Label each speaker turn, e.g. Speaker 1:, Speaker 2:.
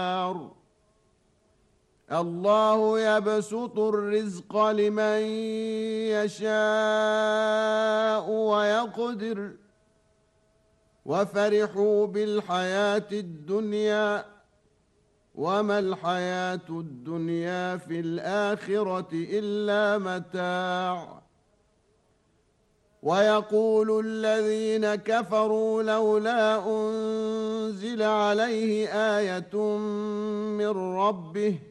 Speaker 1: الله يبسط الرزق لمن يشاء ويقدر وفرحوا بالحياة الدنيا وما الحياة الدنيا في الآخرة إلا متاع ويقول الذين كفروا لولا أنزل عليه آية من ربه